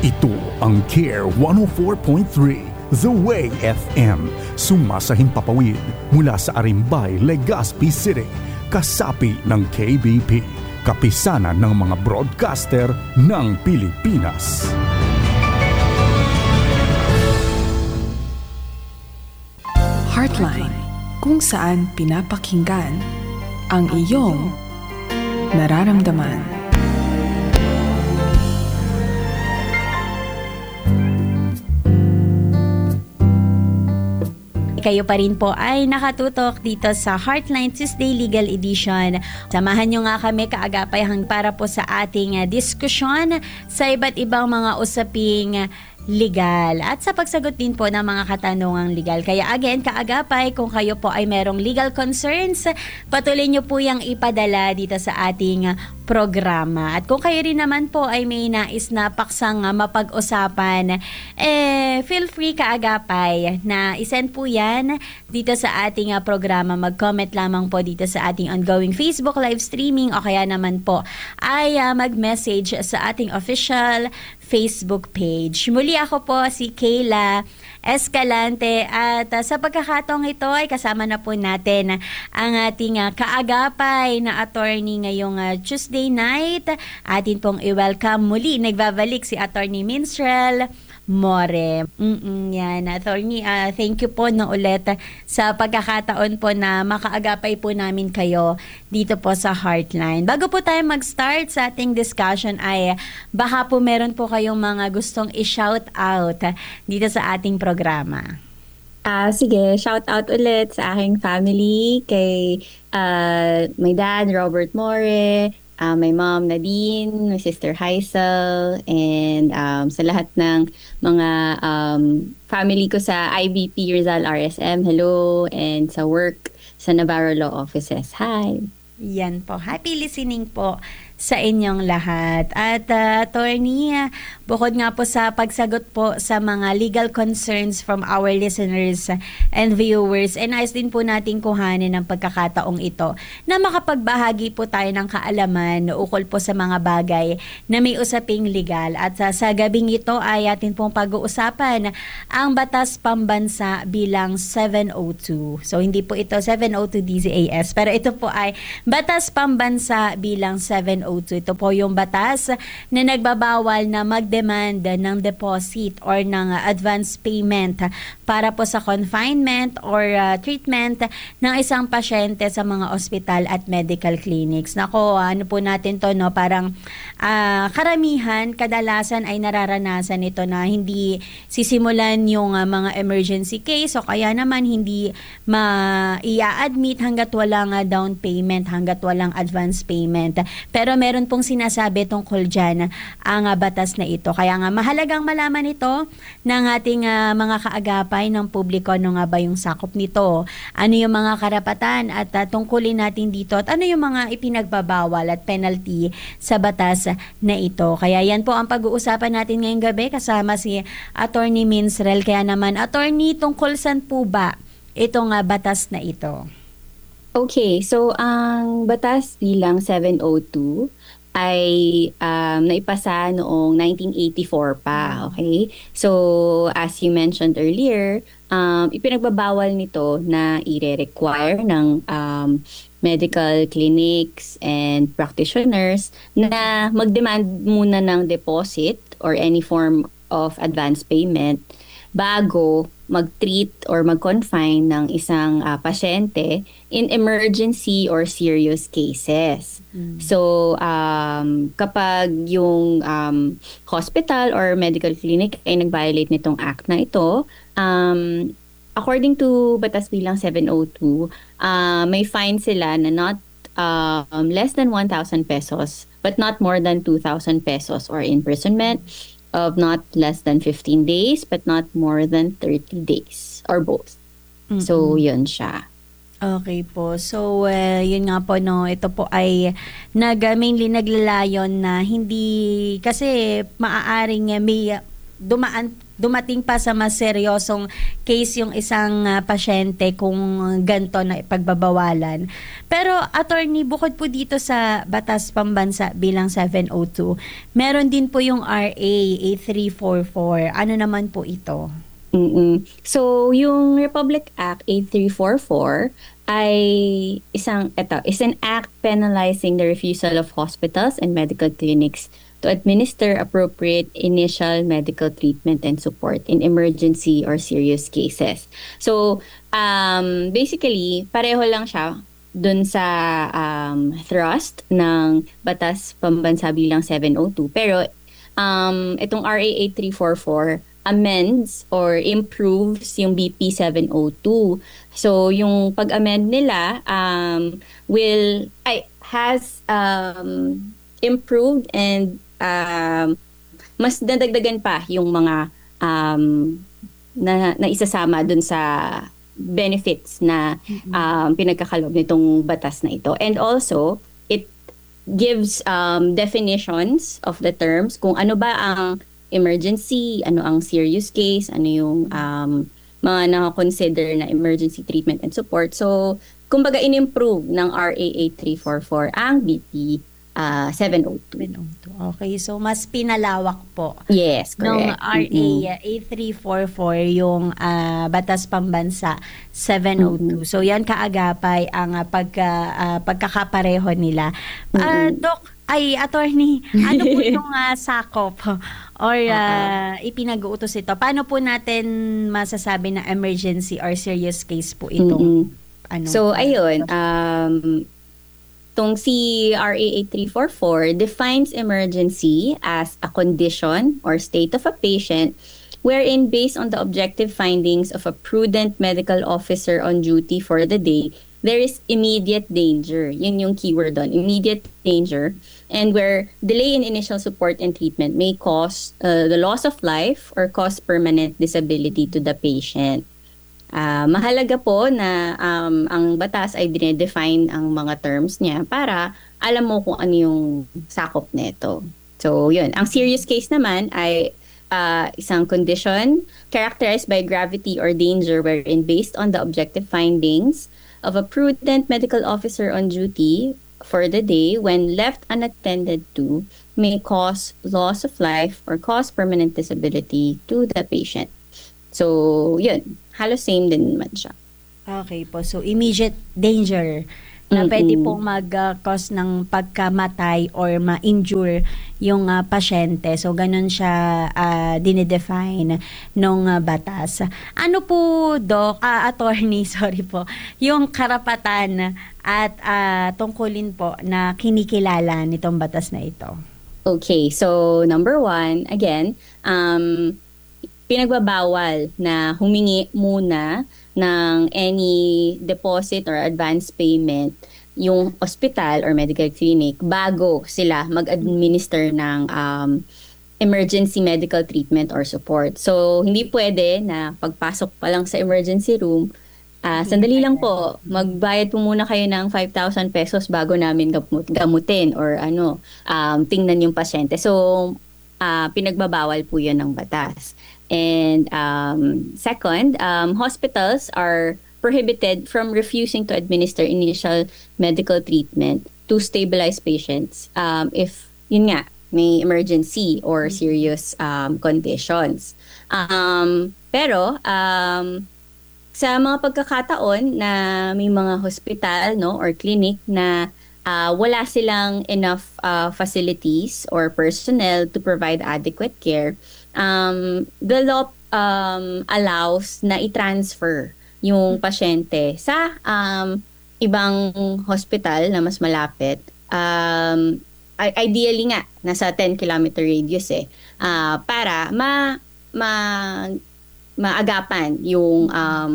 Ito ang Care 104.3, The Way FM. Sumasahing papawid mula sa Arimbay, Legazpi City. Kasapi ng KBP, kapisanan ng mga broadcaster ng Pilipinas. Heartline, kung saan pinapakinggan ang iyong nararamdaman. Kayo pa rin po ay nakatutok dito sa Heartline Tuesday Legal Edition. Samahan nyo nga kami kaagapay para po sa ating diskusyon sa iba't ibang mga usaping legal at sa pagsagot din po ng mga katanungang legal. Kaya again, kaagapay, kung kayo po ay merong legal concerns, patuloy nyo po yung ipadala dito sa ating programa. At kung kayo rin naman po ay may nais na paksang mapag-usapan, feel free kaagapay na isend po yan dito sa ating programa. Mag-comment lamang po dito sa ating ongoing Facebook live streaming o kaya naman po ay mag-message sa ating official Facebook page. Muli ako po si Kayla Escalante at sa pagkakataong ito ay kasama na po natin ang ating kaagapay na attorney ngayong Tuesday night. Atin pong i-welcome muli. Nagbabalik si Attorney Minstrel More. Yan, attorney, thank you po na ulit sa pagkakataon po na makaagapay po namin kayo dito po sa Heartline. Bago po tayo mag-start sa ating discussion ay baka po meron po kayong mga gustong i-shout out dito sa ating programa. Sige, shout out ulit sa aking family, kay my dad, Robert More, my mom, Nadine, my sister, Haisel, and sa lahat ng mga family ko sa IBP Rizal RSM, hello, and sa work sa Navarro Law Offices, hi. Yan po. Happy listening po sa inyong lahat. At attorney, bukod nga po sa pagsagot po sa mga legal concerns from our listeners and viewers, and nais din po natin kuhanin ng pagkakataong ito na makapagbahagi po tayo ng kaalaman ukol po sa mga bagay na may usaping legal. At sa gabing ito ay atin pong pag-uusapan ang Batas Pambansa bilang 702. So hindi po ito 702 DZAS, pero ito po ay Batas Pambansa bilang 702. Ito po yung batas na nagbabawal na mag-demand ng deposit or ng advance payment para po sa confinement or treatment ng isang pasyente sa mga ospital at medical clinics. Nako, ano po natin to, no? Parang karamihan, kadalasan ay nararanasan ito na hindi sisimulan yung mga emergency case o kaya naman hindi i-admit hanggat walang down payment, hanggat walang advance payment. Pero meron pong sinasabi tungkol dyan ang batas na ito. Kaya nga mahalagang malaman ito ng ating mga kaagapay ng publiko. Ano nga ba yung sakop nito? Ano yung mga karapatan at tungkulin natin dito? At ano yung mga ipinagbabawal at penalty sa batas na ito? Kaya yan po ang pag-uusapan natin ngayong gabi kasama si Attorney Minstrel. Kaya naman, Attorney, tungkol saan po ba itong batas na ito? Okay, so ang batas bilang 702 ay naipasa noong 1984 pa, okay? So, as you mentioned earlier, ipinagbabawal nito na i-require ng medical clinics and practitioners na mag-demand muna ng deposit or any form of advance payment bago mag-treat or mag-confine ng isang pasyente in emergency or serious cases. So, kapag yung hospital or medical clinic ay nag-violate nitong act na ito, according to Batas Bilang 702, may fine sila na not less than 1,000 pesos but not more than 2,000 pesos or imprisonment of not less than 15 days but not more than 30 days or both. So, yun siya. Okay po. So, yun nga po, no, ito po ay mainly naglalayon na hindi, kasi maaaring may dumating pa sa mas seryosong case yung isang pasyente kung ganito na ipagbabawalan. Pero attorney, bukod po dito sa Batas Pambansa bilang 702, meron din po yung RA 8344. Ano naman po ito? So, yung Republic Act 8344 ay is an act penalizing the refusal of hospitals and medical clinics to administer appropriate initial medical treatment and support in emergency or serious cases. So, basically, pareho lang siya dun sa thrust ng Batas Pambansa bilang 702. Pero, itong RA 8344 amends or improves yung BP 702. So, yung pag-amend nila has improved and mas nadagdagan pa yung mga na isasama dun sa benefits na pinagkakaloob nitong batas na ito. And also, it gives definitions of the terms kung ano ba ang emergency, ano ang serious case, ano yung mga nakakonsider na emergency treatment and support. So, kumbaga in-improve ng RA 8344 ang BP 702. Okay, so mas pinalawak po. Yes, correct. Nung RA 8344 yung Batas Pambansa 702. So, yan kaagapay ang pagkakapareho nila. Doc, attorney, ano po yung sakop or ipinag-uutos ito? Paano po natin masasabi na emergency or serious case po ito? So, ayun, tong si RA 8344 defines emergency as a condition or state of a patient wherein based on the objective findings of a prudent medical officer on duty for the day, there is immediate danger. Yun yung keyword doon, immediate danger. And where delay in initial support and treatment may cause the loss of life or cause permanent disability to the patient. Mahalaga po na ang batas ay dinedefine ang mga terms niya para alam mo kung ano yung sakop nito. So, yun. Ang serious case naman ay isang condition characterized by gravity or danger wherein based on the objective findings of a prudent medical officer on duty for the day when left unattended to may cause loss of life or cause permanent disability to the patient. So, yun. Halos same din naman siya. Okay po. So, immediate danger na pwede pong mag-cause ng pagkamatay or ma-injure yung pasyente. So, ganun siya dinedefine nung batas. Ano po, Doc, attorney, sorry po, yung karapatan at tungkulin po na kinikilala nitong batas na ito? Okay. So, number 1, again, pinagbabawal na humingi muna ng any deposit or advance payment yung hospital or medical clinic bago sila mag-administer ng emergency medical treatment or support. So, hindi pwede na pagpasok pa lang sa emergency room, sandali lang po, magbayad po muna kayo ng 5,000 pesos bago namin gamutin or tingnan yung pasyente. So, pinagbabawal po yun ng batas. And second, hospitals are prohibited from refusing to administer initial medical treatment to stabilize patients if, yun nga, may emergency or serious conditions. Pero, sa mga pagkakataon na may mga hospital or clinic na wala silang enough facilities or personnel to provide adequate care, the law allows na i-transfer yung pasyente sa ibang hospital na mas malapit. Ideally nga, nasa 10-kilometer radius para maagapan yung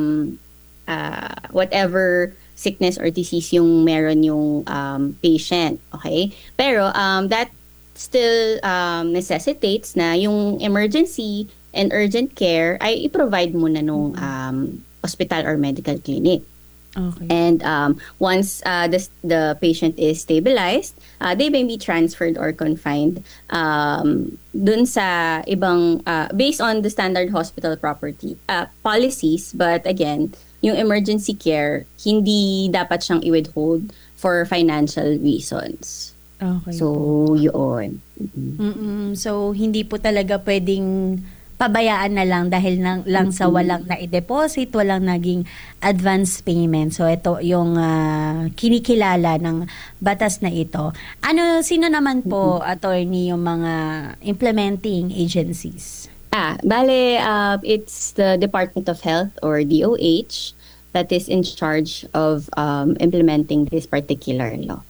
whatever sickness or disease yung meron yung patient. Okay? Pero that still necessitates na yung emergency and urgent care ay i-provide muna nung hospital or medical clinic. Okay. And once the patient is stabilized, they may be transferred or confined dun sa ibang, based on the standard hospital property policies. But again, yung emergency care, hindi dapat siyang i-withhold for financial reasons. Okay. So, yun. So, hindi po talaga pwedeng pabayaan na lang dahil lang sa walang na-deposit, walang naging advance payment. So, ito yung kinikilala ng batas na ito. Sino naman po, attorney, yung mga implementing agencies? Bale, it's the Department of Health or DOH that is in charge of implementing this particular law.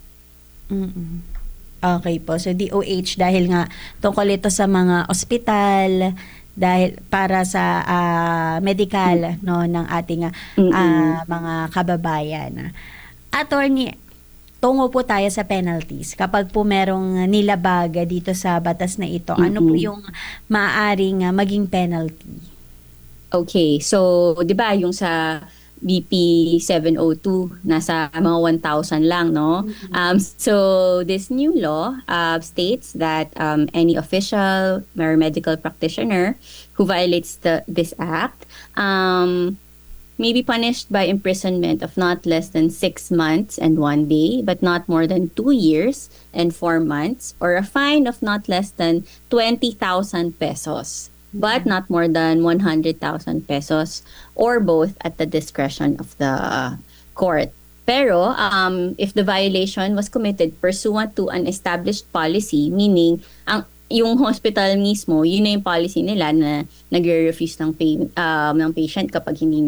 Okay po. So, DOH dahil nga tungkol ito sa mga ospital, dahil para sa medical no ng ating mga kababayan. Attorney, tungo po tayo sa penalties. Kapag po merong nilabag dito sa batas na ito, ano po yung maaaring maging penalty? Okay, so 'di ba yung sa BP 702 nasa mga 1,000 lang, no? So this new law states that any official or medical practitioner who violates this act may be punished by imprisonment of not less than 6 months and 1 day, but not more than 2 years and 4 months, or a fine of not less than 20,000 pesos. But not more than 100,000 pesos, or both at the discretion of the court. Pero if the violation was committed pursuant to an established policy, meaning yung hospital mismo, yun na yung policy nila na nagre-refuse ng patient kapag hindi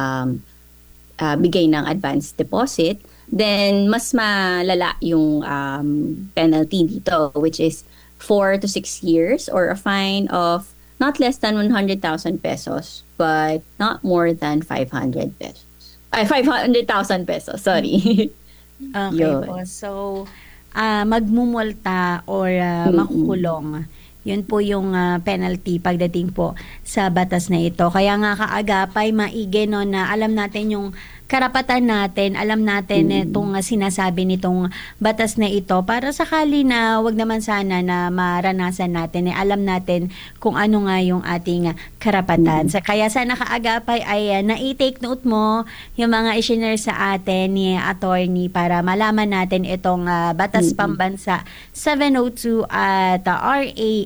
bigay ng advance deposit, then mas malala yung penalty dito, which is 4 to 6 years or a fine of not less than 100,000 pesos, but not more than 500 pesos. 500,000 pesos, sorry. Okay po. So, magmumulta or makukulong. Yun po yung penalty pagdating po sa batas na ito. Kaya nga kaagapay, maigi no, na alam natin yung karapatan natin, alam natin itong sinasabi nitong batas na ito para sakali na wag naman sana na maranasan natin, alam natin kung ano nga yung ating karapatan. Kaya sana kaagapay ay na-take note mo yung mga i-share sa atin ni attorney para malaman natin itong batas pambansa 702 at RA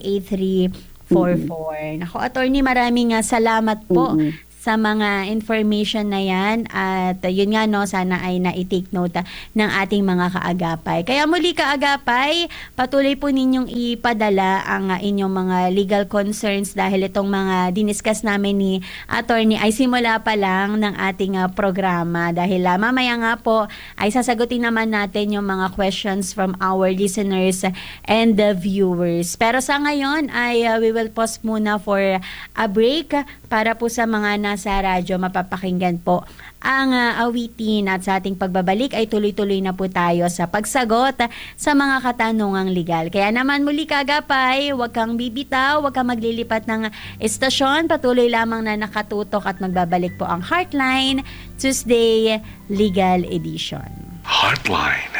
8344. Nako, attorney, maraming salamat po sa mga information na yan, at yun nga no, sana ay na-take note ng ating mga kaagapay. Kaya muli kaagapay, patuloy po ninyong ipadala ang inyong mga legal concerns dahil itong mga diniscuss namin ni attorney ay simula pa lang ng ating programa, dahil mamaya nga po ay sasagutin naman natin yung mga questions from our listeners and the viewers. Pero sa ngayon ay we will pause muna for a break para po sa mga nasa radyo mapapakinggan po ang awitin, at sa ating pagbabalik ay tuloy-tuloy na po tayo sa pagsagot sa mga katanungang legal. Kaya naman muli kaagapay, huwag kang bibitaw, huwag kang maglilipat ng estasyon, patuloy lamang na nakatutok at magbabalik po ang Heartline Tuesday Legal Edition. Heartline.